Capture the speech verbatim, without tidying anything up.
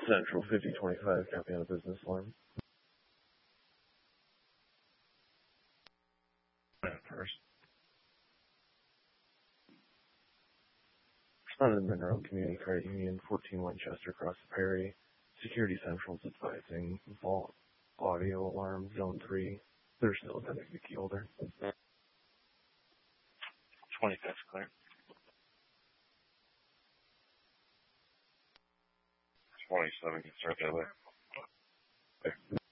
Central fifty twenty-five, copy on a business alarm. First. Responded to Monroe Community Credit Union, fourteen Winchester, across the Prairie. Security Central's advising vault audio alarm, zone three. There's still attending the key holder. twenty-fifth, clear. twenty-seven can start that way. Okay.